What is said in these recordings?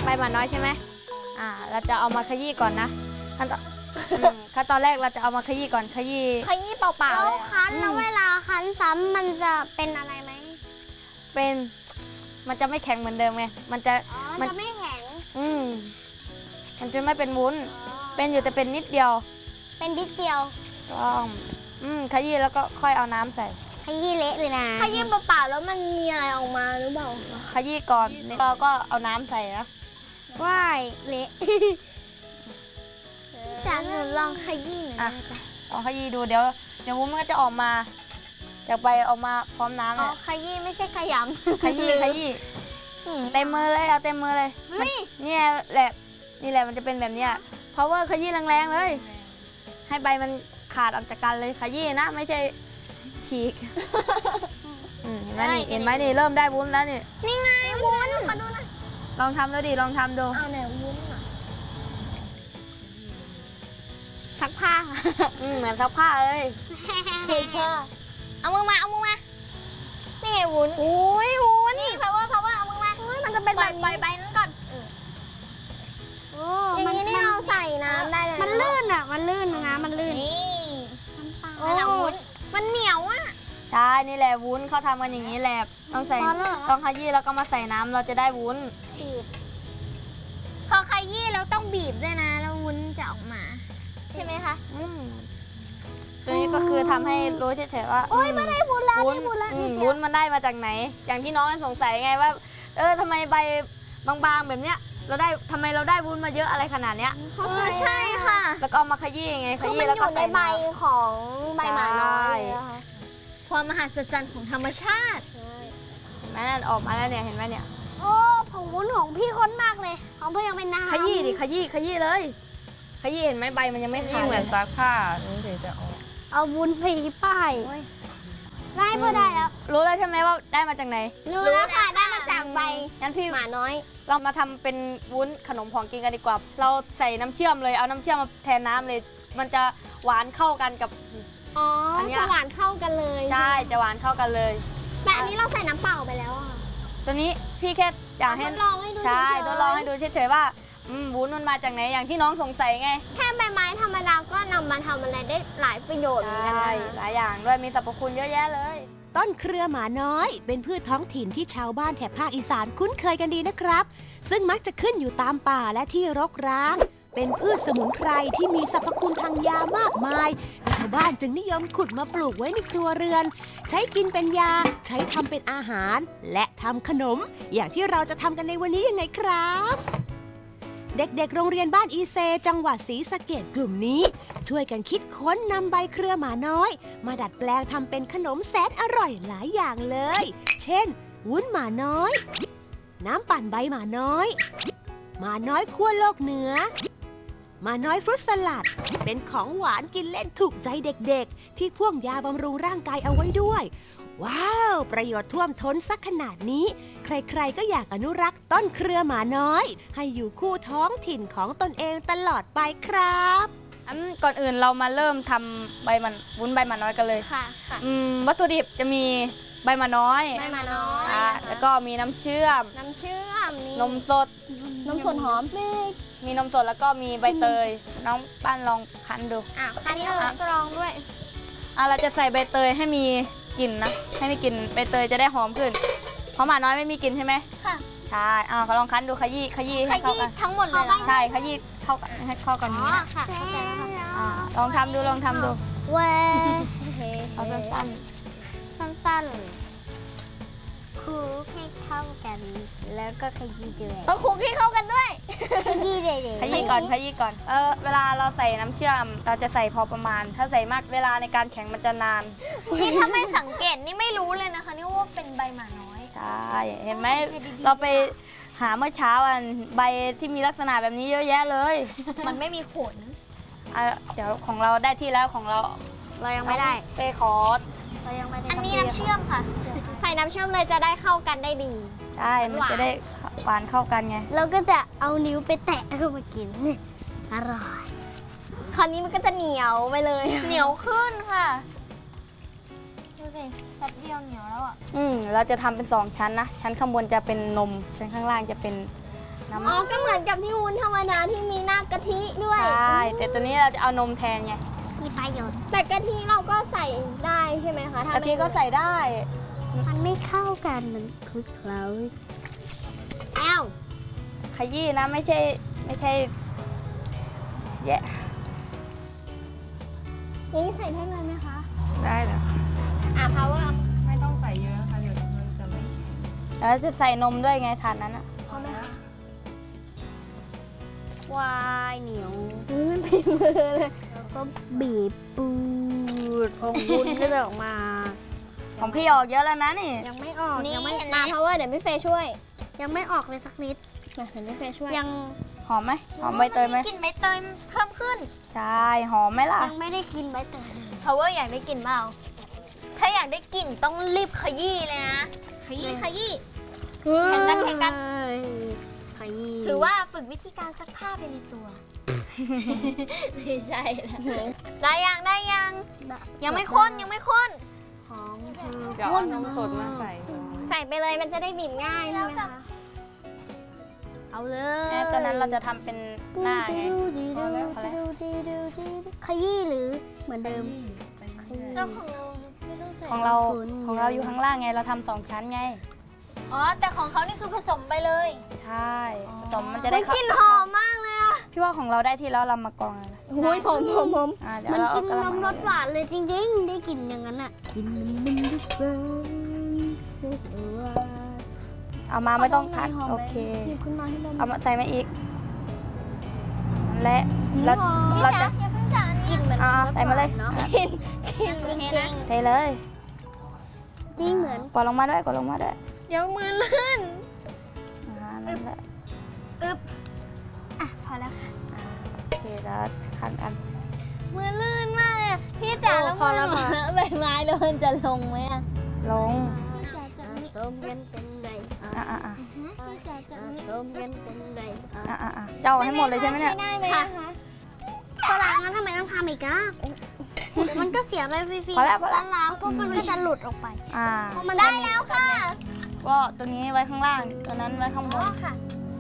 ใบหมาน้อยใช่ไหมเราจะเอามาขยี้ก่อนนะขั้นตอนแรกเราจะเอามาขยี้ก่อนขยี้เปล่าๆแล้วคั้นแล้วเวลาคั้นซ้ำมันจะเป็นอะไรไหมมันจะไม่แข็งเหมือนเดิมไงมันจะไม่แข็งมันจะไม่เป็นวุ้นเป็นอยู่แต่เป็นนิดเดียวต้องขยี้แล้วก็ค่อยเอาน้ำใส่ขยี้เละเลยนะขยี้เปล่าๆแล้วมันมีอะไรออกมาหรือเปล่าขยี้ก่อนแล้วก็เอาน้ำใส่นะว่ายเละจานหนูลองขยี้หน่อยลองขยี้ดูเดี๋ยววุ้นมันก็จะออกมาจากใบออกมาพร้อมน้ำเลยขยี้ไม่ใช่ขยำขยี้เต็มมือเลยเอาเต็มมือเลยนี่แหละมันจะเป็นแบบนี้power ขยี้แรงๆเลยให้ใบมันขาดออกจากกันเลยขยี้นะไม่ใช่ฉีกเห็นไหมนี่เริ่มได้วุ้นแล้วนี่ไงวุ้นขอดูนะลองทำดูดิลองทำดูเอาไหนวุ้นซักผ้าเหมือนซักผ้าเลยเอามือมานี่ไงวุ้นอุ้ยวุ้นนี่ power เอามือมามันจะเป็นใบนั้นก่อนอย่างนี้นี่เราใส่น้ำได้เลยมันลื่นนะมันลื่นนี่นั่นแหละวุ้นมันเหนียวใช่นี่แหละวุ้นเขาทำกันอย่างนี้แหละต้องขยี้แล้วก็มาใส่น้ำเราจะได้วุ้นพอขยี้แล้วต้องบีบด้วยนะแล้ววุ้นจะออกมาใช่ไหมคะตัวนี้ก็คือทำให้รู้เฉยๆว่าโอ๊ยไม่ได้วุ้นแล้ววุ้นมันได้มาจากไหนอย่างที่น้องสงสัยไงว่าทำไมใบบางๆแบบเนี้ยทำไมเราได้วุ้นมาเยอะอะไรขนาดเนี้ยใช่ค่ะแล้วก็เอามาขยี้ไงขยี้แล้วก็ใส่ใบของใบหมาน้อยความมหัศจรรย์ของธรรมชาติเห็นไหมออกมาแล้วเนี่ยเห็นไหมเนี่ยโอ้ผงวุ้นของพี่ข้นมากเลยของพี่ยังเป็นน้ำขยี้ดิขยี้เลยขยี้เห็นไหมใบมันยังไม่ขาดเหมือนซักผ้านี่ถึงจะออกเอาวุ้นไปป้ายได้เพื่อได้แล้วรู้แล้วใช่ไหมว่าได้มาจากไหนรู้แล้วค่ะได้มาจากใบงั้นพี่หมาน้อยเรามาทำเป็นวุ้นขนมของกินกันดีกว่าเราใส่น้ำเชื่อมเลยเอาน้ำเชื่อมมาแทนน้ำเลยมันจะหวานเข้ากันกับอันนี้จะหวานเข้ากันเลยใช่จะหวานเข้ากันเลยแต่อันนี้เราใส่น้ำเปล่าไปแล้วตัวนี้พี่แค่อยากให้ทดลองให้ดูใช่ทดลองให้ดูเฉยๆว่าวุ้นมันมาจากไหนอย่างที่น้องสงสัยไงแค่ใบไม้ธรรมดาก็นำมาทำอะไรได้หลายประโยชน์เหมือนกันนะหลายอย่างด้วยมีสรรพคุณเยอะแยะเลยต้นเครือหมาน้อยเป็นพืชท้องถิ่นที่ชาวบ้านแถบภาคอีสานคุ้นเคยกันดีนะครับซึ่งมักจะขึ้นอยู่ตามป่าและที่รกร้างเป็นพืชสมุนไพรที่มีสรรพคุณทางยามากมายชาวบ้านจึงนิยมขุดมาปลูกไว้ในครัวเรือนใช้กินเป็นยาใช้ทำเป็นอาหารและทำขนมอย่างที่เราจะทำกันในวันนี้ยังไงครับเด็กๆโรงเรียนบ้านอีเซจังหวัดศรีสะเกษกลุ่มนี้ช่วยกันคิดค้นนำใบเครือหมาน้อยมาดัดแปลงทำเป็นขนมแสนอร่อยหลายอย่างเลยเช่นวุ้นหมาน้อยน้ำปั่นใบหมาน้อยหมาน้อยขั้วโลกเหนือหมาน้อยฟรุตสลัดเป็นของหวานกินเล่นถูกใจเด็กๆที่พ่วงยาบำรุงร่างกายเอาไว้ด้วยว้าวประโยชน์ท่วมท้นสักขนาดนี้ใครๆก็อยากอนุรักษ์ต้นเครือหมาน้อยให้อยู่คู่ท้องถิ่นของตนเองตลอดไปครับก่อนอื่นเรามาเริ่มทำวุ้นใบหมาน้อยกันเลยค่ะวัตถุดิบจะมีใบหมาน้อยแล้วก็มีน้ำเชื่อมนมสดหอมมีนมสดแล้วก็มีใบเตยน้องปั้นลองคั้นดูคั้นลองด้วยเราจะใส่ใบเตยให้มีกลิ่นนะให้มีกลิ่นใบเตยจะได้หอมขึ้นเพราะหมาน้อยไม่มีกลิ่นใช่ไหมค่ะใช่เขาลองคั้นดูขยี้ให้เข้ากันทั้งหมดเลยใช่ขยี้เข้ากันให้เข้ากันนี้ค่ะลองทำดูเว้เอาสั้นคลุกให้เข้ากันแล้วก็ขยี้ด้วยต้องคลุกให้เข้ากันด้วยขยี้เลยขยี้ก่อนเวลาเราใส่น้ำเชื่อมเราจะใส่พอประมาณถ้าใส่มากเวลาในการแข็งมันจะนานนี่ถ้าไม่สังเกตนี่ไม่รู้เลยนะคะนี่ว่าเป็นใบหมาน้อยใช่เห็นไหมเราไปหาเมื่อเช้าใบที่มีลักษณะแบบนี้เยอะแยะเลยมันไม่มีขนเดี๋ยวของเราได้ที่แล้วของเรายังไม่ได้ไปขออันนี้น้ำเชื่อมค่ะใส่น้ำเชื่อมเลยจะได้เข้ากันได้ดีใช่มันจะได้หวานเข้ากันไงเราก็จะเอานิ้วไปแตะเข้ามากินอร่อยคราวนี้มันก็จะเหนียวไปเลยเหนียวขึ้นค่ะดูสิแป๊บเดียวเหนียวแล้วเราจะทำเป็น2ชั้นนะชั้นข้างบนจะเป็นนมชั้นข้างล่างจะเป็นน้ำอ๋อ ก็เหมือนกับที่วุ้นธรรมดาที่มีหน้ากะทิด้วยใช่แต่ตัวนี้เราจะเอานมแทนไงมีประโยชน์แต่กะทิเราก็ใส่ได้ใช่ไหมคะถ้ากะทิก็ใส่ได้มันไม่เข้ากันมันคลุกเคล้าแอลขยี้นะไม่ใช่แยะอย่างนี้ใส่ได้เลยไหมคะได้เหรอ power ไม่ต้องใส่เยอะค่ะเดี๋ยวมันจะไม่แข็งแล้วจะใส่นมด้วยไงทานนั้นอะพอไหมคะวายเหนียวมันเป็นมือเลยก็บีบปูดของวุ้นก็จะออกมาของพี่ออกเยอะแล้วนะนี่ยังไม่ออกนี่ยังไม่เห็นไหม power เดี๋ยวพี่เฟย์ช่วยยังไม่ออกเลยสักนิดเดี๋ยวพี่เฟย์ช่วยยังหอมไหมหอมใบเตยไหมกลิ่นใบเตยเพิ่มขึ้นใช่หอมไหมล่ะยังไม่ได้กินใบเตยเลย power อยากได้กลิ่นเปล่า ถ้าอยากได้กลิ่นต้องรีบขยี้เลยนะ ขยี้แข่งกันขยี้ถือว่าฝึกวิธีการซักผ้าไปในตัว ไม่ใช่ได้ยังยังไม่ข้นหอมเธอเดี๋ยวเอานมสดมาใส่ใส่ไปเลยมันจะได้บีบง่ายใช่ไหมคะเอาเลแม่ตอนนั้นเราจะทำเป็นหน้าไงขยี้หรือเหมือนเดิมแล้วของเราไม่ต้องใส่ของเราอยู่ข้างล่างไงเราทำ2 ชั้นไงอ๋อแต่ของเขานี่คือผสมไปเลยใช่ผสมมันจะได้กลิ่นหอมมากเลยอ่ะพี่ว่าของเราได้ที่แล้วเรามากองเลยนะหุ้ยผมเดี๋ยวมันเรากิเอานกระนมัมงรสหวานเลยจริงๆ ได้กลิ่นอย่างนั้นอ่ะ กินนมรสหวานเอามาไม่ต้องผัดโอเคหยิบขึ้นมาให้ดมเอามาใส่มาอีกนั่นแหละเราจะอย่าเพิ่งจ่ากลิ่นเหมือนใส่มาเลยเนาะจริงเทเลยจริงเหมือนกดลงมาด้วยเดี๋ยวมือลื่นนั่นแหละอ่ะพอแล้วค่ะโอเคแล้วขันอันมือลื่นมากเลยอะพี่จ๋าแล้วมือหนูใบไม้แล้วมันจะลงไหมอ่ะลงพี่จ๋าจะส้มกันเป็นไรพี่จ๋าจะส้มกันเป็นไรเจ้าให้หมดเลยใช่ไหมเนี่ยได้ไหมคะก็ล้างแล้วทำไมต้องทำอีกอ่ะมันก็เสียไปฟรีๆพอแล้วล้างปุ๊บมันก็จะหลุดออกไปเพราะมันได้แล้วค่ะก็ตัวนี้ไว้ข้างล่าง ตัวนั้นไว้ข้างบอ๋อน ค่ะ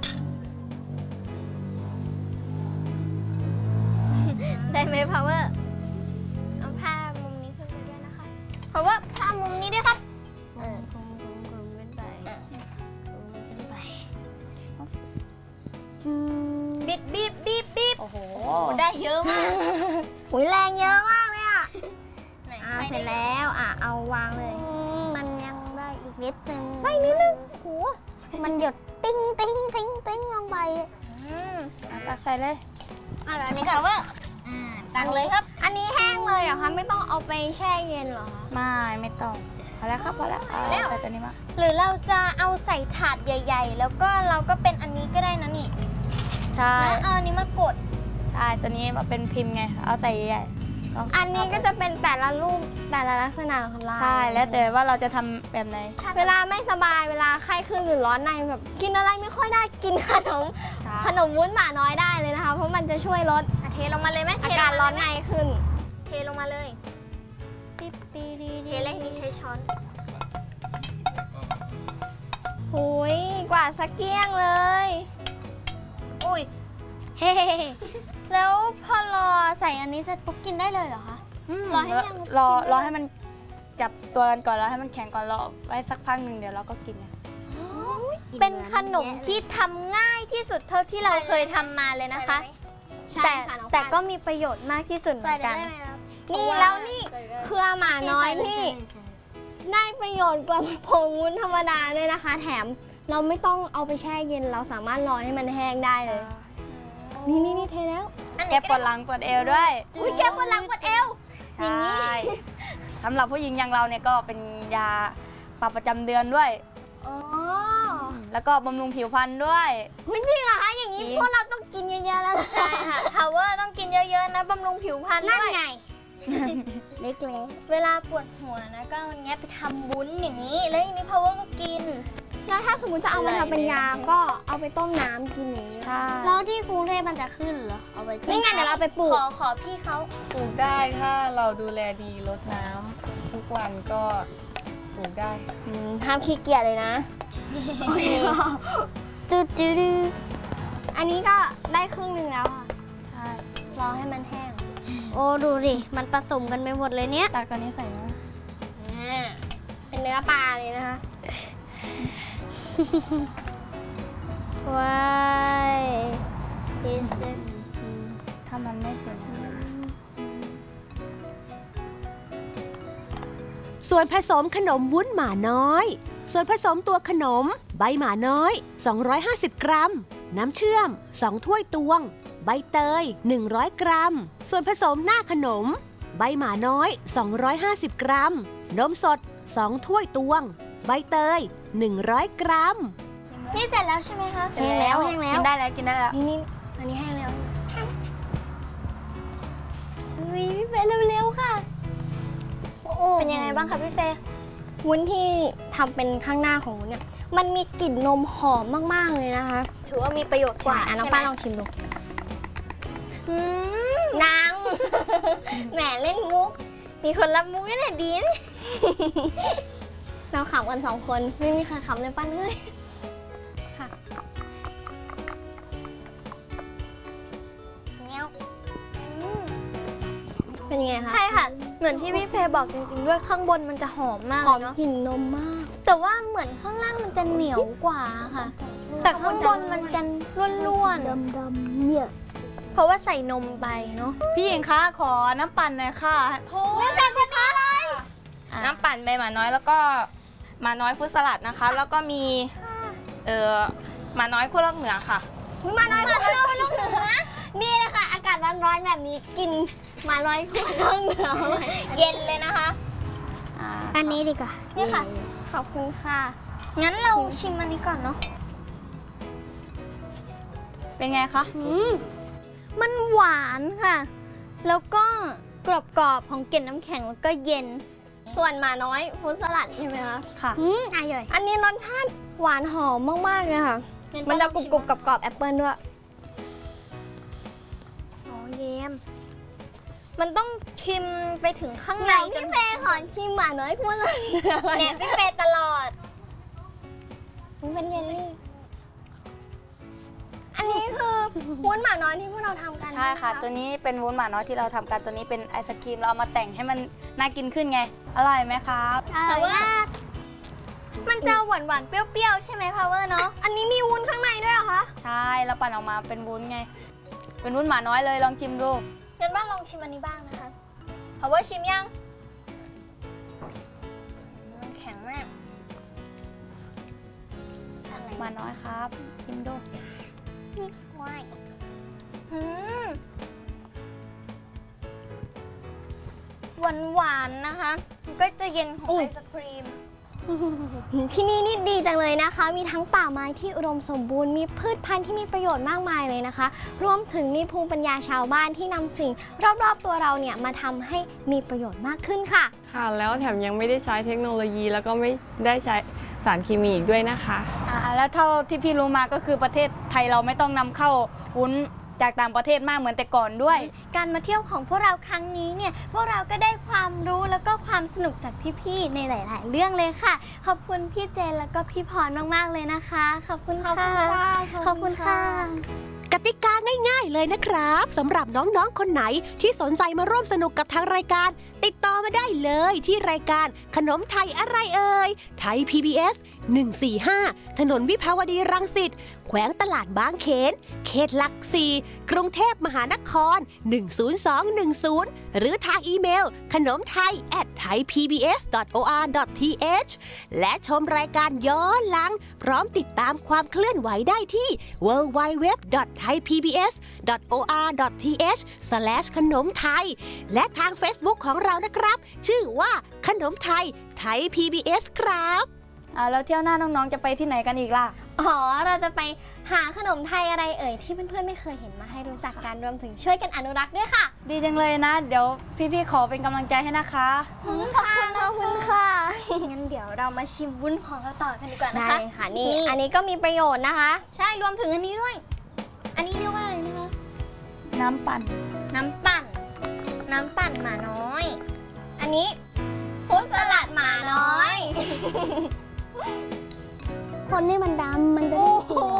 ได้ไหม power เอาผ้ามุมนี้ขึ้นไปด้วยนะคะ power ผ้ามุมนี้ด้วยครับคงเป็นไปเป็นไปบีบโอ้โหได้เยอะมากหุยแรงเยอะมากเลยอ่ะเสร็จแล้วเอาวางเลยมันยังได้อีกนิดนึงได้นิดนึงโหมันหยดติ้งติ้งติ้งติ้งลงไปตักใส่เลยอันนี้ก่อนว่าตักเลยครับ อันนี้แห้งเลยเหรอคะไม่ต้องเอาไปแช่เย็นเหรอคะไม่ต้องพอแล้วครับพอแล้วเอาแล้วใส่ตัวนี้มาหรือเราจะเอาใส่ถาดใหญ่ ๆ แล้วก็เราก็เป็นอันนี้ก็ได้นะนี่ใช่แล้วเอาอันนี้มากดใช่ตัวนี้มาเป็นพิมพ์ไงเอาใส่ใหญ่อันนี้ก็จะเป็นแต่ละรูปแต่ละลักษณะของลายใช่แล้วแต่ว่าเราจะทำแบบไหนเวลาไม่สบายเวลาไข้ขึ้นหรือร้อนในแบบกินอะไรไม่ค่อยได้กินขนมวุ้นหมาน้อยได้เลยนะคะเพราะมันจะช่วยลดเทลงมาเลยไหมอาการร้อนในขึ้น เทลงมาเลยเทเล็กนี้ใช้ช้อนหุยกว่าสักเกี้ยงเลยอุ้ยเฮ้แล้วพอรอใส่อันนี้เสร็จปุ๊บกินได้เลยเหรอคะ รอให้ยังรอให้มันจับตัวกันก่อนแล้วให้มันแข็งก่อนรอไว้สักพักหนึ่งเดี๋ยวเราก็กินไงเป็นขนมที่ทำง่ายที่สุดเท่าที่เราเคยทำมาเลยนะคะ แต่ก็มีประโยชน์มากที่สุดเหมือนกัน นี่แล้วนี่เครือหมาน้อยนี่ได้ประโยชน์กว่าผงวุ้นธรรมดาด้วยนะคะ แถมเราไม่ต้องเอาไปแช่เย็นเราสามารถรอให้มันแห้งได้เลย นี่เทแล้วแกปวดหลังปวดเอวด้วยอุ้ยแกปวดหลังปวดเอวใช่สำหรับผู้หญิงอย่างเราเนี่ยก็เป็นยาปรับประจำเดือนด้วยอ๋อแล้วก็บำรุงผิวพรรณด้วยจริงเหรอคะอย่างนี้จริงพวกเราต้องกินเยอะๆแล้วใช่ค่ะ power ต้องกินเยอะๆนะบำรุงผิวพรรณด้วยเล็กเวลาปวดหัวนะก็เอาอันเนี้ยไปทำวุ้นอย่างนี้ แล้วอย่างนี้ power ก็กิน แล้วถ้าสมมติจะเอามาทำเป็นยาก็เอาไปต้มน้ำกินอย่างนี้ใช่ๆแล้วที่กรุงเทพมันจะขึ้นเหรอ เอาไปขึ้นไม่งั้นเดี๋ยวเราไปปลูก ขอพี่เขาปลูกได้ถ้าเราดูแลดีรดน้ำทุกวันก็ปลูกได้ห้ามขี้เกียจเลยนะจุดจุดอันนี้ก็ได้ครึ่งหนึ่งแล้วค่ะใช่รอให้มันแห้งโอ้ดูดิมันผสมกันไปหมดเลยเนี้ยตักตัวนี้ใส่นะเป็นเนื้อปลาเลยนะคะว้ายอีสถ้ามันไม่สวยส่วนผสมขนมวุ้นหมาน้อย ส่วนผสมตัวขนมใบหมาน้อย 250 กรัม น้ำเชื่อม 2 ถ้วยตวง ใบเตย 100 กรัม ส่วนผสมหน้าขนม ใบหมาน้อย 250 กรัม นมสด 2 ถ้วยตวง ใบเตย 100 กรัมนี่เสร็จแล้วใช่ไหมคะแห้งแล้วกินได้แล้วกินได้แล้วนี่อันนี้แห้งแล้วพี่เฟย์เร็วๆค่ะ เป็นยังไงบ้างคะพี่เฟย์วุ้นที่ทำเป็นข้างหน้าของวุ้นเนี่ย มันมีกลิ่นนมหอมมากๆเลยนะคะ ถือว่ามีประโยชน์กว่าน้องป้าลองชิมดูนาง แหมเล่นมุก มีคนรับมุกนี่แหละดีนะ เราขำกัน2 คนไม่มีใครขำเลยป้าเลยค่ะเป็นยังไงคะใช่ค่ะ เหมือนที่พี่เพบอกจริงๆด้วยข้างบนมันจะหอมมากหอมกลิ่นนมมาก แต่ว่าเหมือนข้างล่างมันจะเหนียวกว่าค่ะ แต่ข้างบนมันจะร่วนๆดำๆเนี่ยเพราะว่าใส่นมไปเนาะพี่หญิงคะขอน้ำปั่นหน่อยค่ะโอ้ยแต่สิคะอะไรน้ำปั่นใบหมาน้อยแล้วก็หมาน้อยฟรุตสลัดนะคะ แล้วก็มีหมาน้อยขั้วโลกเหนือค่ะมาน้อยมาลูกเหนือนี่นะคะอากาศร้อนๆแบบนี้กินมาน้อยขั้วโลกเหนือเย็นเลยนะคะอันนี้ดีกว่านี่ค่ะ ขอบคุณค่ะ งั้นเราชิมอันนี้ก่อนเนาะเป็นไงคะมันหวานค่ะ แล้วก็กรอบๆของเกล็ดน้ำแข็งแล้วก็เย็น ส่วนหมาน้อยฟรุตสลัดใช่ไหมคะค่ะอร่อยอันนี้รสชาติหวานหอมมากๆเลยค่ะ มันจะกรุบๆกรอบๆแอปเปิ้ลด้วยอ๋อเยมมันต้องชิมไปถึงข้างในจนพี่เฟย์ขอชิมหมาน้อยพูดเลยแหนพี่เฟย์ตลอดมันเป็นเยลลี่ อันนี้คือวุ้นหมาน้อยที่พวกเราทำกันใช่ค่ะนตัวนี้เป็นวุ้นหมาน้อยที่เราทำกันตัวนี้เป็นไอศครีมเราเอามาแต่งให้มันน่ากินขึ้นไง อร่อยไหมครับแต่ว่ามันจะหวานๆเปรี้ยวๆใช่ไหมพาวเวอร์เนาะ อันนี้มีวุ้นข้างในด้วยเหรอคะใช่เราปั่นออกมาเป็นวุ้นไง เป็นวุ้นหมาน้อยเลยลองชิมดูงั้นบ้านลองชิมอันนี้บ้างนะคะพาวเวอร์ชิมยังมันแข็งมากหมาน้อยครับ ชิมดูว้ายหวานๆนะคะ ก็จะเย็นของไอศครีม ที่นี่นี่ดีจังเลยนะคะ มีทั้งป่าไม้ที่อุดมสมบูรณ์ มีพืชพันธุ์ที่มีประโยชน์มากมายเลยนะคะ รวมถึงมีภูมิปัญญาชาวบ้านที่นำสิ่งรอบๆตัวเราเนี่ยมาทำให้มีประโยชน์มากขึ้นค่ะค่ะ แล้วแถมยังไม่ได้ใช้เทคโนโลยีแล้วก็ไม่ได้ใช้สารเคมีอีกด้วยนะคะแล้วเท่าที่พี่รู้มาก็คือประเทศไทยเราไม่ต้องนำเข้าวุ้นจากต่างประเทศมากเหมือนแต่ก่อนด้วยการมาเที่ยวของพวกเราครั้งนี้เนี่ย พวกเราก็ได้ความรู้แล้วก็ความสนุกจากพี่ๆในหลาย ๆ เรื่องเลยค่ะ ขอบคุณพี่เจนแล้วก็พี่พรมากๆเลยนะคะ ขอบคุณค่ะ ขอบคุณค่ะกติกาง่ายๆเลยนะครับสำหรับน้องๆคนไหนที่สนใจมาร่วมสนุกกับทางรายการ ติดต่อมาได้เลยที่รายการขนมไทยอะไรเอ่ยไทย PBS 145 ถนนวิภาวดีรังสิตแขวงตลาดบางเขนเขตหลัก4กรุงเทพมหานคร 10210 หรือทางอีเมลขนมไทย @thaipbs.or.th และชมรายการย้อนหลังพร้อมติดตามความเคลื่อนไหวได้ที่ www.thaipbs.or.th ขนมไทยและทาง Facebook ของเรานะครับ ชื่อว่าขนมไทยไทย PBS ครับแล้วเที่ยวหน้าน้องๆจะไปที่ไหนกันอีกล่ะอ๋อ เราจะไปหาขนมไทยอะไรเอ่ยที่เพื่อนๆไม่เคยเห็นมาให้รู้จักกันรวมถึงช่วยกันอนุรักษ์ด้วยค่ะดีจังเลยนะ เดี๋ยวพี่ๆขอเป็นกำลังใจให้นะคะขอบคุณค่ะ งั้นเดี๋ยวเรามาชิมวุ้นของเราต่อกันดีกว่านะคะได้ค่ะนี่อันนี้ก็มีประโยชน์นะคะ ใช่ รวมถึงอันนี้ด้วย อันนี้เรียกว่าอะไรนะคะน้ำปั่นน้ำปั่นหมาน้อย อันนี้ฟรุตสลัดหมาน้อยคนนี่มันดำมันจะโอ้โห